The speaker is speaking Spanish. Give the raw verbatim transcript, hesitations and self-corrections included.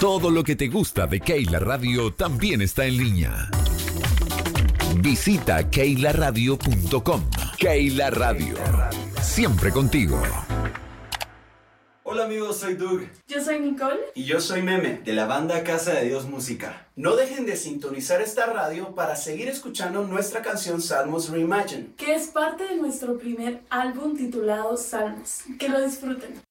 Todo lo que te gusta de Keila Radio también está en línea. Visita keila radio punto com. Keila Radio. Siempre contigo. Hola amigos, soy Doug. Yo soy Nicole. Y yo soy Meme, de la banda Casa de Dios Música. No dejen de sintonizar esta radio para seguir escuchando nuestra canción Salmos Reimagined, que es parte de nuestro primer álbum titulado Salmos. Que lo disfruten.